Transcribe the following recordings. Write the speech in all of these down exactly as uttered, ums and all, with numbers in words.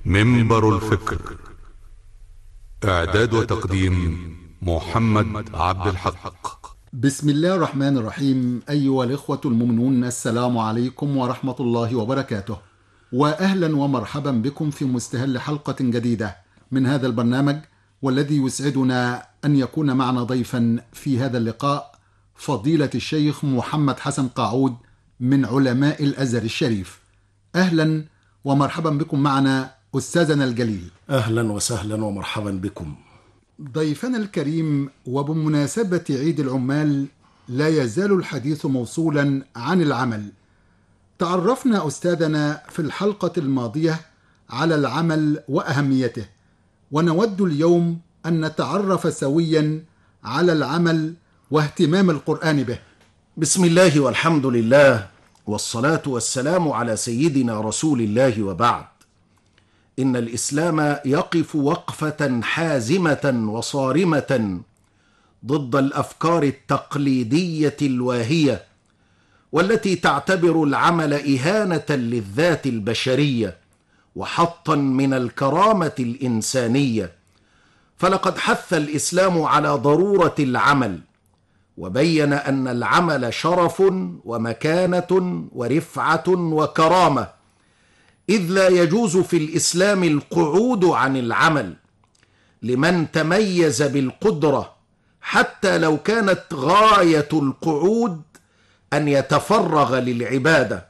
منبر الفكر. إعداد وتقديم محمد عبد الحق. بسم الله الرحمن الرحيم. أيها الإخوة المؤمنون، السلام عليكم ورحمة الله وبركاته، وأهلا ومرحبا بكم في مستهل حلقة جديدة من هذا البرنامج، والذي يسعدنا أن يكون معنا ضيفا في هذا اللقاء فضيلة الشيخ محمد حسن قاعود من علماء الأزهر الشريف. أهلا ومرحبا بكم معنا أستاذنا الجليل. أهلا وسهلا ومرحبا بكم ضيفنا الكريم. وبمناسبة عيد العمال لا يزال الحديث موصولا عن العمل. تعرفنا أستاذنا في الحلقة الماضية على العمل وأهميته، ونود اليوم أن نتعرف سويا على العمل واهتمام القرآن به. بسم الله والحمد لله، والصلاة والسلام على سيدنا رسول الله، وبعد. إن الإسلام يقف وقفة حازمة وصارمة ضد الأفكار التقليدية الواهية، والتي تعتبر العمل إهانة للذات البشرية وحطا من الكرامة الإنسانية. فلقد حث الإسلام على ضرورة العمل، وبين أن العمل شرف ومكانة ورفعة وكرامة، إذ لا يجوز في الإسلام القعود عن العمل لمن تميز بالقدرة، حتى لو كانت غاية القعود أن يتفرغ للعبادة.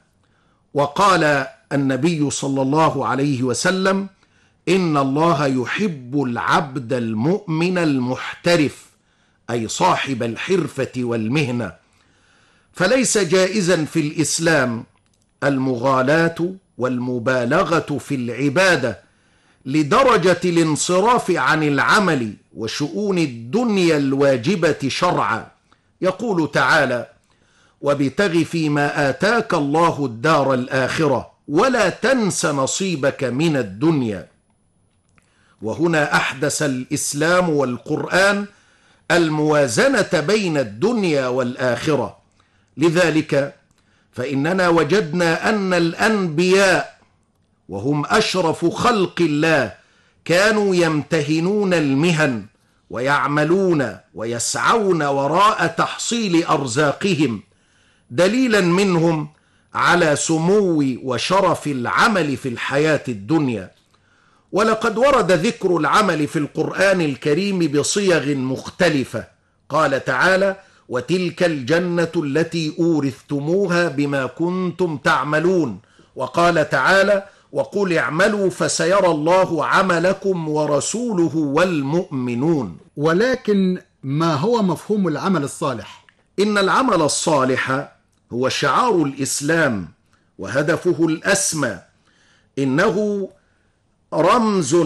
وقال النبي صلى الله عليه وسلم: إن الله يحب العبد المؤمن المحترف، أي صاحب الحرفة والمهنة. فليس جائزا في الإسلام المغالاة والمبالغة في العبادة لدرجة الانصراف عن العمل وشؤون الدنيا الواجبة شرعا. يقول تعالى: وابتغ فيما آتاك الله الدار الآخرة ولا تنس نصيبك من الدنيا. وهنا أحدث الإسلام والقرآن الموازنة بين الدنيا والآخرة. لذلك فإننا وجدنا أن الأنبياء، وهم أشرف خلق الله، كانوا يمتهنون المهن ويعملون ويسعون وراء تحصيل أرزاقهم، دليلا منهم على سمو وشرف العمل في الحياة الدنيا. ولقد ورد ذكر العمل في القرآن الكريم بصيغ مختلفة. قال تعالى: وتلك الجنة التي أورثتموها بما كنتم تعملون. وقال تعالى: وقل اعملوا فسيرى الله عملكم ورسوله والمؤمنون. ولكن ما هو مفهوم العمل الصالح؟ إن العمل الصالح هو شعار الإسلام وهدفه الأسمى. إنه رمز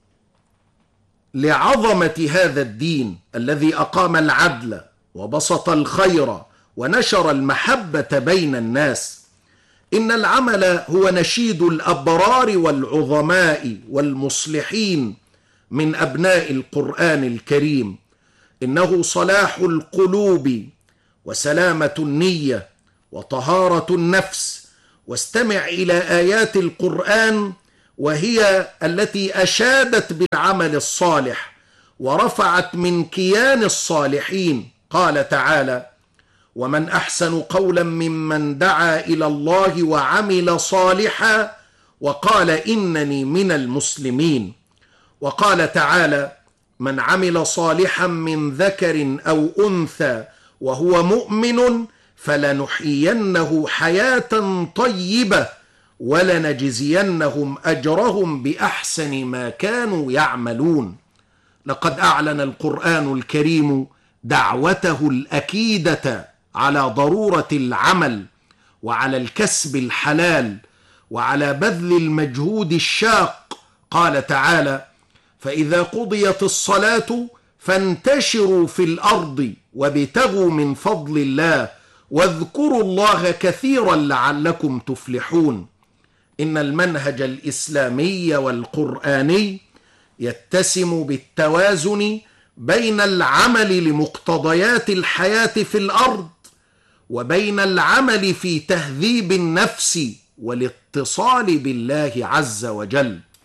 لعظمة هذا الدين الذي أقام العدل وبسط الخير ونشر المحبة بين الناس. إن العمل هو نشيد الأبرار والعظماء والمصلحين من أبناء القرآن الكريم. إنه صلاح القلوب وسلامة النية وطهارة النفس. واستمع إلى آيات القرآن وهي التي أشادت بالعمل الصالح ورفعت من كيان الصالحين. قال تعالى: ومن أحسن قولا ممن دعا إلى الله وعمل صالحا وقال إنني من المسلمين. وقال تعالى: من عمل صالحا من ذكر أو أنثى وهو مؤمن فلنحيينه حياة طيبة ولنجزينهم أجرهم بأحسن ما كانوا يعملون. لقد أعلن القرآن الكريم دعوته الأكيدة على ضرورة العمل وعلى الكسب الحلال وعلى بذل المجهود الشاق. قال تعالى: فإذا قضيت الصلاة فانتشروا في الأرض وابتغوا من فضل الله واذكروا الله كثيرا لعلكم تفلحون. إن المنهج الإسلامي والقرآني يتسم بالتوازن بين العمل لمقتضيات الحياة في الأرض وبين العمل في تهذيب النفس والاتصال بالله عز وجل.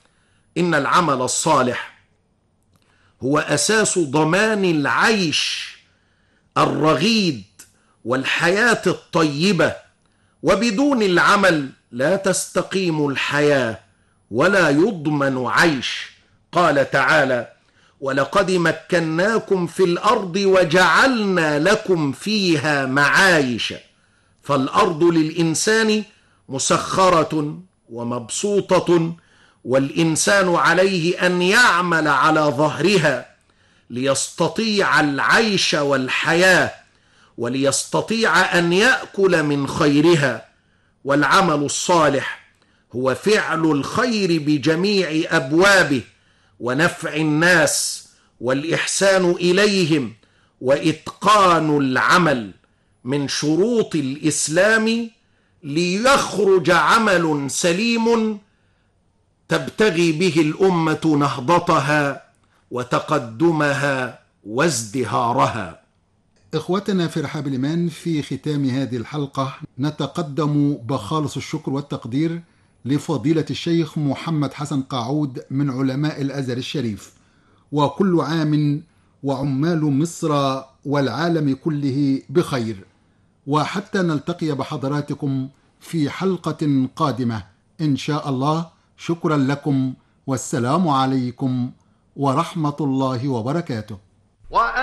إن العمل الصالح هو أساس ضمان العيش الرغيد والحياة الطيبة، وبدون العمل لا تستقيم الحياة ولا يضمن عيش. قال تعالى: ولقد مكناكم في الأرض وجعلنا لكم فيها معايش. فالأرض للإنسان مسخرة ومبسوطة، والإنسان عليه أن يعمل على ظهرها ليستطيع العيش والحياة، وليستطيع أن يأكل من خيرها. والعمل الصالح هو فعل الخير بجميع أبوابه، ونفع الناس والإحسان إليهم، وإتقان العمل من شروط الإسلام، ليخرج عمل سليم تبتغي به الأمة نهضتها وتقدمها وازدهارها. إخوتنا في رحاب الإيمان، في ختام هذه الحلقة نتقدم بخالص الشكر والتقدير لفضيلة الشيخ محمد حسن قاعود من علماء الأزهر الشريف، وكل عام وعمال مصر والعالم كله بخير، وحتى نلتقي بحضراتكم في حلقة قادمة إن شاء الله. شكرا لكم، والسلام عليكم ورحمة الله وبركاته.